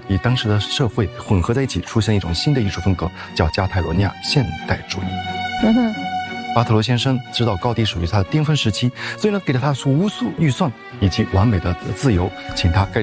与当时的社会混合在一起，出现一种新的艺术风格，叫加泰罗尼亚现代主义。巴特罗先生知道高迪属于他的巅峰时期，所以呢，给了他无数预算以及完美的自由，请他盖